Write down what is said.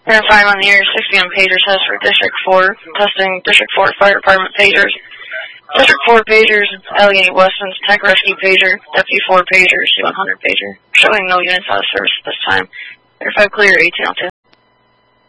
Air 5 on the air, 60 on pager test for District 4. Testing District 4 Fire Department pagers. District 4 pagers, Allegheny Weston's Tech Rescue pager, Deputy 4 pager, C100 pager. Showing no units out of service at this time. Air 5 clear, 1802.